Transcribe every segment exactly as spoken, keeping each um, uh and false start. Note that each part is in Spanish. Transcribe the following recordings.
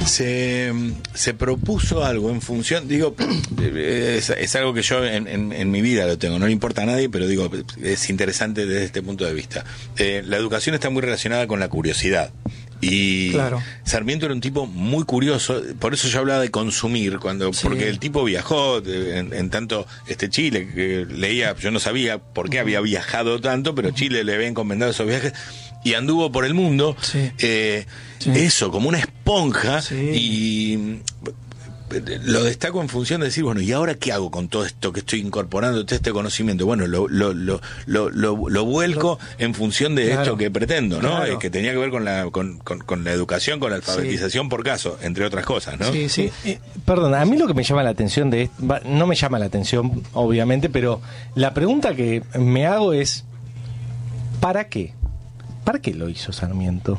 Se, se propuso algo en función, digo, es, es algo que yo en, en, en mi vida lo tengo, no le importa a nadie, pero digo, es interesante desde este punto de vista. Eh, la educación está muy relacionada con la curiosidad. Y claro. Sarmiento era un tipo muy curioso, por eso yo hablaba de consumir, cuando sí. porque el tipo viajó en, en tanto este Chile, que leía, yo no sabía por qué uh-huh. había viajado tanto, pero uh-huh. Chile le había encomendado esos viajes y anduvo por el mundo, sí. Eh, sí. eso, como una esponja, sí. y lo destaco en función de decir, bueno, ¿y ahora qué hago con todo esto que estoy incorporando, todo este conocimiento? Bueno, lo lo lo lo, lo, lo vuelco lo, en función de claro, esto que pretendo, ¿no? Claro. Eh, que tenía que ver con la con, con, con la educación, con la alfabetización sí. por caso, entre otras cosas, ¿no? Sí, sí. Eh, perdón, a mí lo que me llama la atención de esto, no me llama la atención, obviamente, pero la pregunta que me hago es, ¿para qué? ¿Para qué lo hizo Sarmiento?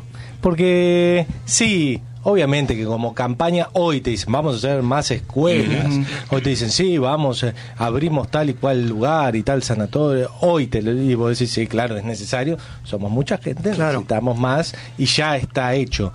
Porque sí, obviamente que como campaña hoy te dicen vamos a hacer más escuelas, mm-hmm. hoy te dicen sí, vamos, eh, abrimos tal y cual lugar y tal sanatorio, hoy te lo digo, y vos decís sí, claro, es necesario, somos mucha gente, claro. necesitamos más y ya está hecho.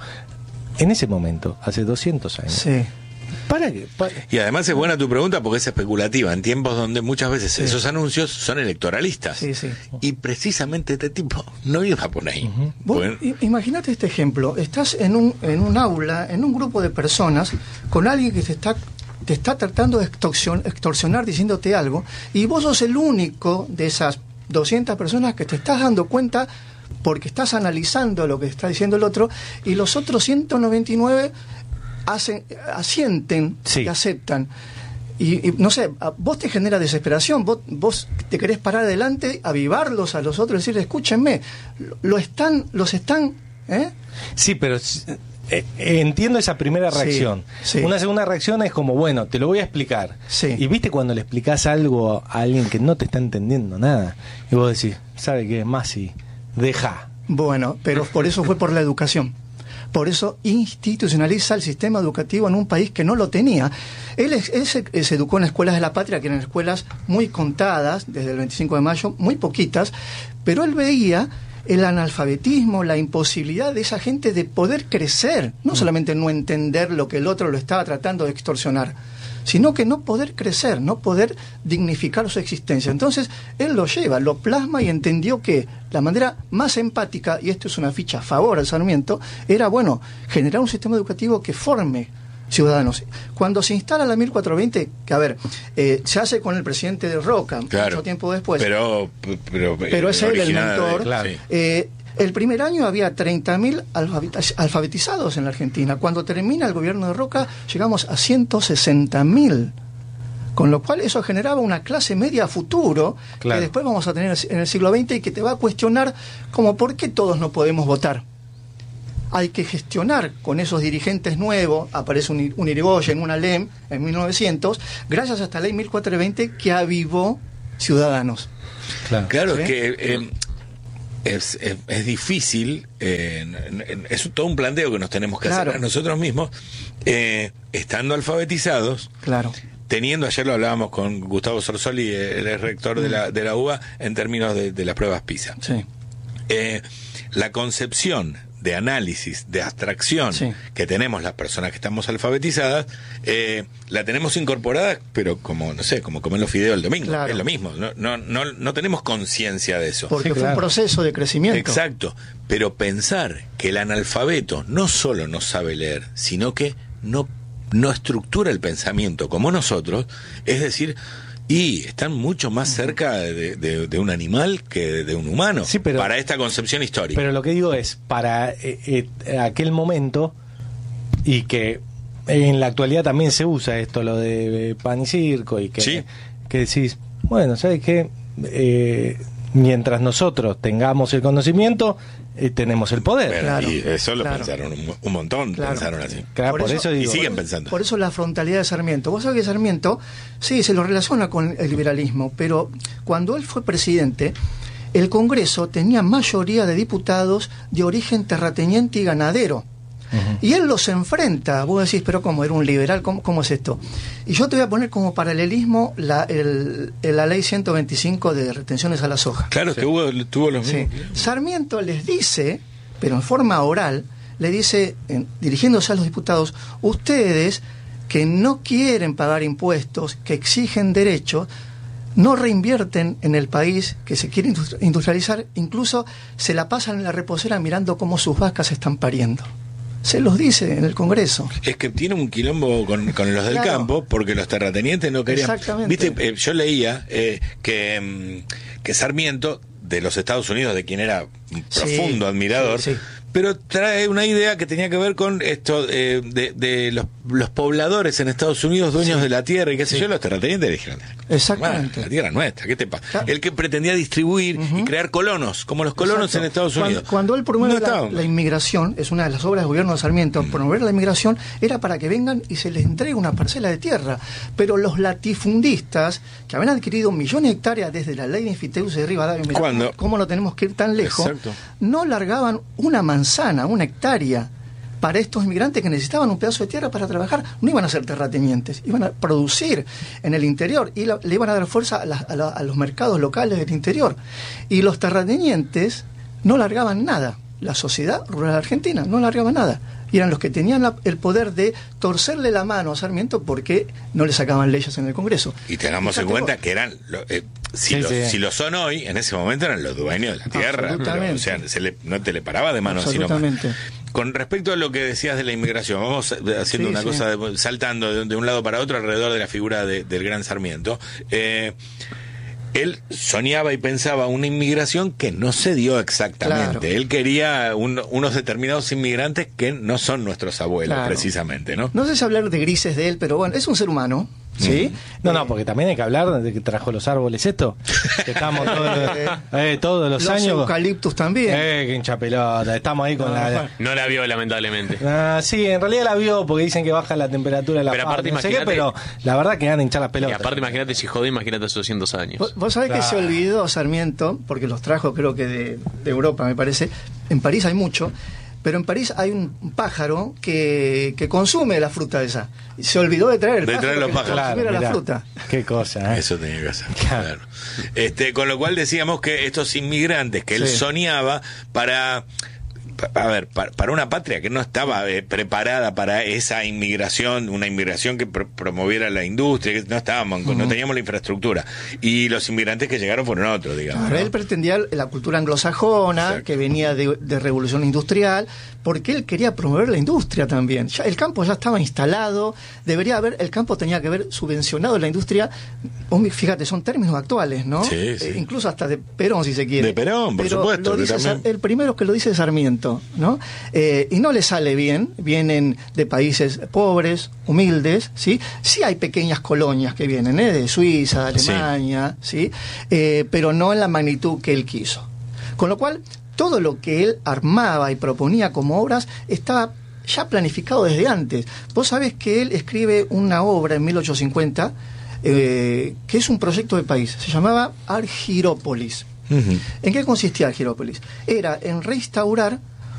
En ese momento, hace doscientos años. Sí. ¿Para qué? ¿Para? Y además es buena tu pregunta porque es especulativa, en tiempos donde muchas veces sí. esos anuncios son electoralistas. Sí, sí. Y precisamente este tipo no iba por ahí. Uh-huh. Vos, imagínate este ejemplo, estás en un, en un aula, en un grupo de personas, con alguien que te está, te está tratando de extorsion, extorsionar diciéndote algo, y vos sos el único de esas doscientas personas que te estás dando cuenta porque estás analizando lo que está diciendo el otro, y los otros ciento noventa y nueve hacen, asienten, sí. te aceptan. Y, y no sé, a vos te genera desesperación, vos, vos te querés parar adelante, avivarlos a los otros, decir, escúchenme, lo están, los están, ¿eh? Sí, pero eh, entiendo esa primera reacción. Sí, sí. Una segunda reacción es como, bueno, te lo voy a explicar. Sí. Y viste cuando le explicás algo a alguien que no te está entendiendo nada, y vos decís, ¿sabe qué? Más si deja. Bueno, pero por eso fue por la educación. Por eso institucionaliza el sistema educativo en un país que no lo tenía. Él, es, él se, se educó en escuelas de la patria, que eran escuelas muy contadas, desde el veinticinco de mayo, muy poquitas, pero él veía el analfabetismo, la imposibilidad de esa gente de poder crecer, no solamente no entender lo que el otro lo estaba tratando de extorsionar, sino que no poder crecer, no poder dignificar su existencia. Entonces, él lo lleva, lo plasma y entendió que la manera más empática, y esto es una ficha a favor al Sarmiento, era, bueno, generar un sistema educativo que forme ciudadanos. Cuando se instala la mil cuatrocientos veinte, que a ver, eh, se hace con el presidente de Roca, claro, mucho tiempo después, pero, pero, pero es él el mentor, de, claro. eh, el primer año había treinta mil alfabetizados en la Argentina. Cuando termina el gobierno de Roca, llegamos a ciento sesenta mil. Con lo cual eso generaba una clase media a futuro, claro, que después vamos a tener en el siglo veinte y que te va a cuestionar como por qué todos no podemos votar. Hay que gestionar con esos dirigentes nuevos, aparece un, un Irigoyen, una Alem en mil novecientos, gracias a esta ley mil cuatrocientos veinte que avivó Ciudadanos. Claro, claro, ¿sí? que... Eh, Es, es, es difícil, eh, es todo un planteo que nos tenemos que claro. hacer a nosotros mismos, eh, estando alfabetizados, claro, teniendo, ayer lo hablábamos con Gustavo Sorsoli, el rector mm. de la de la U B A, en términos de, de las pruebas PISA. Sí. Eh, la concepción de análisis, de abstracción sí. que tenemos las personas que estamos alfabetizadas, eh, la tenemos incorporada, pero como, no sé, como comer los fideos el domingo, claro. es lo mismo, no, no, no, no tenemos conciencia de eso. Porque sí, fue claro. un proceso de crecimiento. Exacto, pero pensar que el analfabeto no solo no sabe leer, sino que no, no estructura el pensamiento como nosotros, es decir, y están mucho más cerca de, de, de un animal que de un humano, sí, pero, para esta concepción histórica. Pero lo que digo es, para eh, eh, aquel momento, y que en la actualidad también se usa esto, lo de pan y circo, y que, ¿sí? que decís, bueno, ¿sabes qué? Eh, mientras nosotros tengamos el conocimiento, eh, tenemos el poder. Claro, y eso lo claro. pensaron un, un montón, claro. pensaron así. Claro, por, por eso, eso digo, y siguen pensando. Por eso la frontalidad de Sarmiento. Vos sabés que Sarmiento, sí, se lo relaciona con el liberalismo, pero cuando él fue presidente, el Congreso tenía mayoría de diputados de origen terrateniente y ganadero. Uh-huh. Y él los enfrenta. Vos decís, pero ¿cómo? ¿Era un liberal? ¿Cómo, cómo es esto? Y yo te voy a poner como paralelismo la, el, la ley ciento veinticinco de retenciones a la soja. Claro, sí. tuvo, tuvo los mismos. Sí. Sarmiento les dice, pero en forma oral, le dice, eh, dirigiéndose a los diputados, ustedes que no quieren pagar impuestos, que exigen derechos, no reinvierten en el país, que se quiere industrializar, incluso se la pasan en la reposera mirando cómo sus vacas están pariendo. Se los dice en el Congreso. Es que tiene un quilombo con, con los del claro. campo, porque los terratenientes no querían... Exactamente. Viste, eh, yo leía eh, que, que Sarmiento, de los Estados Unidos, de quien era un profundo sí, admirador... Sí, sí. Pero trae una idea que tenía que ver con esto eh, de, de los, los pobladores en Estados Unidos, dueños sí. de la tierra y qué sé sí. yo, los terratenientes dijeron, exactamente, bueno, la tierra es nuestra, ¿qué te pasa? Claro. El que pretendía distribuir uh-huh. y crear colonos, como los colonos Exacto. en Estados Unidos. Cuando, cuando él promueve no la, la inmigración, es una de las obras del gobierno de Sarmiento, mm. promover la inmigración era para que vengan y se les entregue una parcela de tierra, pero los latifundistas, que habían adquirido millones de hectáreas desde la ley de Infiteus de Rivadavia, ¿Cuándo? ¿Cómo no tenemos que ir tan lejos? Exacto. No largaban una manzana manzana, una hectárea para estos inmigrantes que necesitaban un pedazo de tierra para trabajar. No iban a ser terratenientes, iban a producir en el interior y lo, le iban a dar fuerza a, la, a, la, a los mercados locales del interior. Y los terratenientes no largaban nada. La sociedad rural argentina no largaba nada. Y eran los que tenían la, el poder de torcerle la mano a Sarmiento porque no le sacaban leyes en el Congreso. Y tengamos en cuenta que eran... Lo, eh, Si, sí, lo, sí. si lo son hoy, en ese momento eran los dueños de la tierra. Pero, o sea, se le, no te le paraba de mano. Sino con respecto a lo que decías de la inmigración, vamos haciendo sí, una sí. cosa, de, saltando de, de un lado para otro alrededor de la figura de, del gran Sarmiento. Eh, él soñaba y pensaba una inmigración que no se dio exactamente. Claro. Él quería un, unos determinados inmigrantes que no son nuestros abuelos, claro. precisamente, ¿no? No sé si hablar de grises de él, pero bueno, es un ser humano. ¿Sí? No, no, porque también hay que hablar de que trajo los árboles esto. Que estamos todos, eh, todos los, los años. Los eucaliptus también. Eh, que hincha pelota. Estamos ahí con no, la. No la vio, lamentablemente. Ah, sí, en realidad la vio porque dicen que baja la temperatura de la pero aparte, no sé qué, pero la verdad que van a hinchar las pelotas. Y aparte, imagínate si jode, imagínate hace doscientos años. Vos, vos sabés claro. que se olvidó Sarmiento, porque los trajo, creo que de, de Europa, me parece. En París hay mucho. Pero en París hay un pájaro que, que consume la fruta esa. Y se olvidó de traer el de pájaro traer los que pájaros. Claro, mirá, la fruta. Qué cosa, ¿eh? Eso tenía que hacer. Claro. Claro. Este, con lo cual decíamos que estos inmigrantes que sí. él soñaba para... A ver, para una patria que no estaba eh, preparada para esa inmigración, una inmigración que pro promoviera la industria, que no estábamos, uh-huh. no teníamos la infraestructura, y los inmigrantes que llegaron fueron otros, digamos. Ahora, ¿no? Él pretendía la cultura anglosajona, Exacto. que venía de, de revolución industrial, porque él quería promover la industria también. Ya, el campo ya estaba instalado, debería haber, el campo tenía que haber subvencionado la industria. Fíjate, son términos actuales, ¿no? Sí, sí. Eh, incluso hasta de Perón, si se quiere. De Perón, por Pero supuesto. Lo dice, también... El primero que lo dice es Sarmiento, ¿no? Eh, y no le sale bien, vienen de países pobres, humildes, ¿sí? Sí hay pequeñas colonias que vienen, ¿eh? De Suiza, de Alemania, ¿sí? ¿sí? Eh, pero no en la magnitud que él quiso. Con lo cual, todo lo que él armaba y proponía como obras estaba ya planificado desde antes. Vos sabés que él escribe una obra en mil ochocientos cincuenta, eh, que es un proyecto de país, se llamaba Argirópolis. Uh-huh. ¿En qué consistía Argirópolis? Era en restaurar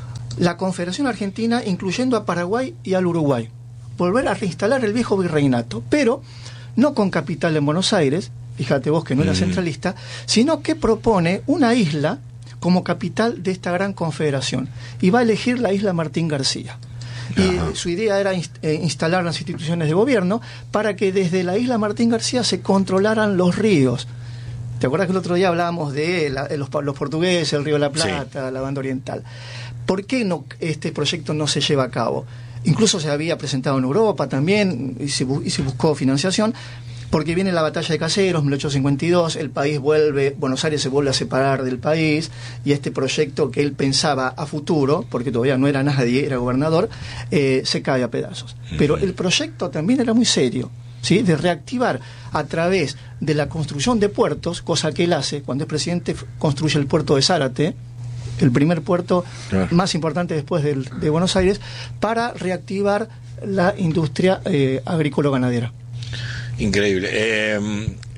la Confederación Argentina, incluyendo a Paraguay y al Uruguay. Volver a reinstalar el viejo virreinato, pero no con capital en Buenos Aires, fíjate vos que no era mm. centralista, sino que propone una isla como capital de esta gran confederación. Y va a elegir la isla Martín García. Y Ajá. su idea era inst eh, instalar las instituciones de gobierno para que desde la isla Martín García se controlaran los ríos. ¿Te acuerdas que el otro día hablábamos de la, los, los portugueses, el río de la Plata, sí. la banda oriental? ¿Por qué no, este proyecto no se lleva a cabo? Incluso se había presentado en Europa también y se, y se buscó financiación, porque viene la batalla de Caseros, mil ochocientos cincuenta y dos, el país vuelve, Buenos Aires se vuelve a separar del país, y este proyecto que él pensaba a futuro, porque todavía no era nadie, era gobernador, eh, se cae a pedazos. Pero el proyecto también era muy serio, ¿sí? De reactivar a través de la construcción de puertos, cosa que él hace, cuando es presidente construye el puerto de Zárate, el primer puerto claro. más importante después del, de Buenos Aires, para reactivar la industria eh, agrícola-ganadera. Increíble. Eh,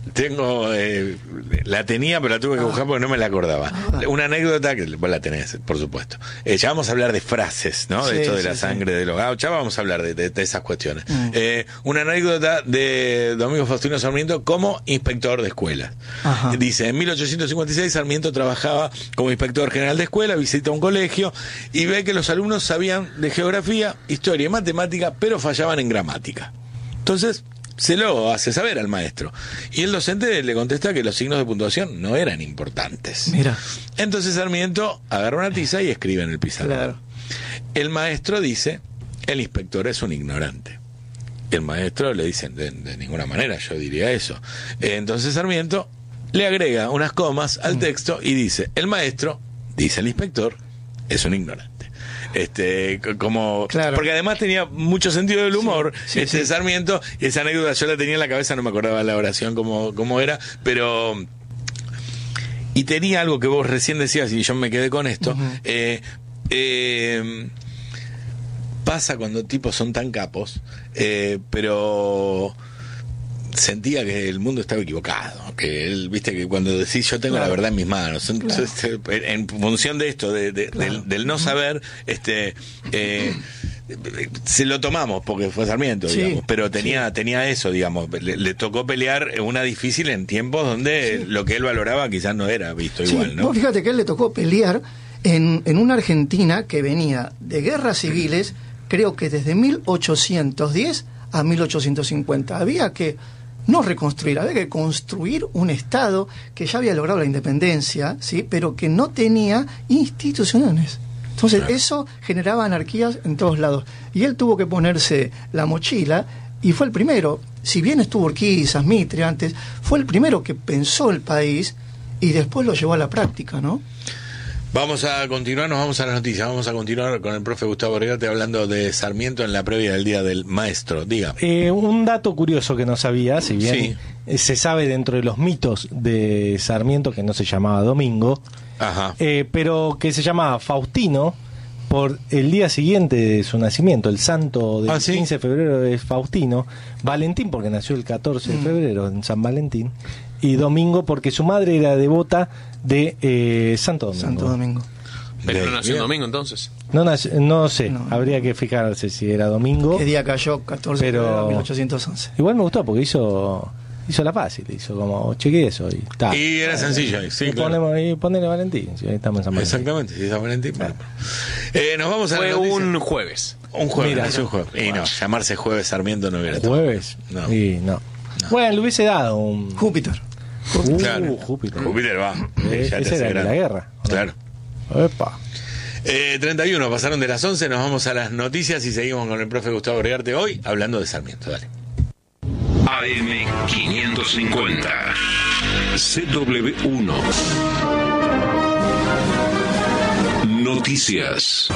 tengo, eh, la tenía, pero la tuve que buscar porque no me la acordaba. Una anécdota que vos la tenés, por supuesto. Eh, ya vamos a hablar de frases, ¿no? De Sí, esto de sí, la sí. sangre de los gauchos, ya vamos a hablar de, de, de esas cuestiones. Mm. Eh, una anécdota de Domingo Faustino Sarmiento como inspector de escuelas. Ajá. Dice, en mil ochocientos cincuenta y seis Sarmiento trabajaba como inspector general de escuela, visita un colegio y ve que los alumnos sabían de geografía, historia y matemática, pero fallaban en gramática. Entonces, se lo hace saber al maestro. Y el docente le contesta que los signos de puntuación no eran importantes. Mira. Entonces Sarmiento agarra una tiza y escribe en el pizarrón. Claro. El maestro dice, el inspector es un ignorante. El maestro le dice, de, de ninguna manera yo diría eso. Eh, Entonces Sarmiento le agrega unas comas al texto y dice, el maestro, dice el inspector, es un ignorante. Este, c- como, Claro. porque además tenía mucho sentido del humor, Sí, sí, este sí. Sarmiento, y esa anécdota yo la tenía en la cabeza, no me acordaba la oración como, como era, pero y tenía algo que vos recién decías y yo me quedé con esto. Ujú. eh, eh, pasa cuando tipos son tan capos, eh, pero sentía que el mundo estaba equivocado, que él, viste, que cuando decís yo tengo Claro. la verdad en mis manos, Claro. Entonces, en función de esto, de, de- Claro. del, del no saber, este eh, se lo tomamos porque fue Sarmiento, Sí, digamos, pero tenía sí. tenía eso, digamos, le, le tocó pelear una difícil en tiempos donde lo que él valoraba quizás no era visto Sí, igual, ¿no? vos fíjate que a él le tocó pelear en, en una Argentina que venía de guerras civiles, creo que desde mil ochocientos diez a mil ochocientos cincuenta. Había que no reconstruir, había que construir un Estado que ya había logrado la independencia, ¿sí? Pero que no tenía instituciones. Entonces Claro. eso generaba anarquías en todos lados. Y él tuvo que ponerse la mochila y fue el primero. Si bien estuvo Urquiza, Mitre antes, fue el primero que pensó el país y después lo llevó a la práctica, ¿no? Vamos a continuar, nos vamos a las noticias, vamos a continuar con el profe Gustavo Regate hablando de Sarmiento en la previa del Día del Maestro. Diga. Eh, un dato curioso que no sabía, si bien Sí. eh, se sabe dentro de los mitos de Sarmiento que no se llamaba Domingo, Ajá. eh, pero que se llamaba Faustino por el día siguiente de su nacimiento, el santo del Ah, ¿sí? quince de febrero es Faustino, Valentín porque nació el catorce de febrero en San Valentín, y Domingo porque su madre era devota de eh, Santo Domingo. Santo Domingo. Pero Bien, no nació bien. en domingo entonces. No, nace- no sé, No. habría que fijarse si era domingo. ¿Qué día cayó? catorce de Pero- febrero de mil ochocientos once. Igual me gustó porque hizo hizo la fácil, hizo como chequeé eso y ta. Y era sencillo, sí, y claro. ponemos ahí, ponele Valentín, si ahí estamos en San Valentín. Exactamente, sí, San Valentín. Bueno. Eh, nos vamos a Fue las noticias. un jueves. Un jueves, Mira. nació un jueves. Y no, llamarse jueves Sarmiento no hubiera estado. ¿Jueves? No. Y no. Bueno, le hubiese dado un Júpiter. Uh, Claro. Júpiter. Júpiter va. Eh, Ya te ese hace era el de grande. la guerra, ¿o no? Claro. Epa. Eh, treinta y uno, pasaron de las once, nos vamos a las noticias y seguimos con el profe Gustavo Regarte hoy hablando de Sarmiento. Dale. A M quinientos cincuenta C W uno Noticias.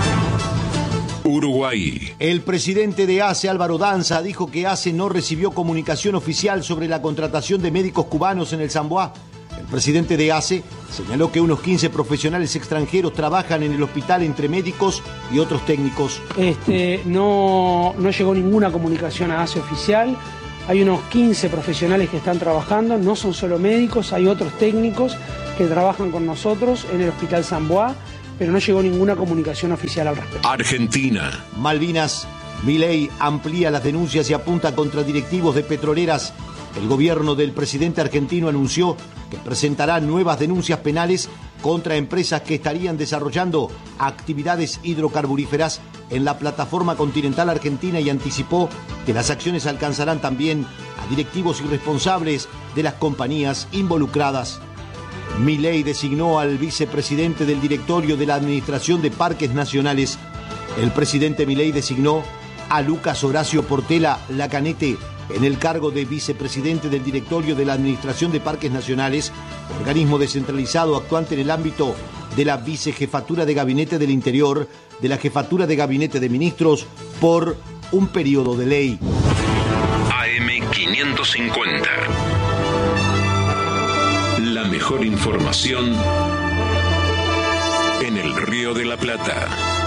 Uruguay. El presidente de A C E, Álvaro Danza, dijo que A C E no recibió comunicación oficial sobre la contratación de médicos cubanos en el Zamboá. El presidente de A C E señaló que unos quince profesionales extranjeros trabajan en el hospital entre médicos y otros técnicos. Este, no, no llegó ninguna comunicación a A C E oficial. Hay unos quince profesionales que están trabajando, no son solo médicos, hay otros técnicos que trabajan con nosotros en el Hospital Zamboá, pero no llegó ninguna comunicación oficial al respecto. Argentina. Malvinas, Milei amplía las denuncias y apunta contra directivos de petroleras. El gobierno del presidente argentino anunció que presentará nuevas denuncias penales contra empresas que estarían desarrollando actividades hidrocarburíferas en la plataforma continental argentina y anticipó que las acciones alcanzarán también a directivos y responsables de las compañías involucradas. Milei designó al vicepresidente del directorio de la Administración de Parques Nacionales. El presidente Milei designó a Lucas Horacio Portela Lacanete en el cargo de vicepresidente del directorio de la Administración de Parques Nacionales, organismo descentralizado actuante en el ámbito de la vicejefatura de Gabinete del Interior, de la Jefatura de Gabinete de Ministros, por un periodo de ley. A M quinientos cincuenta. La mejor información en el Río de la Plata.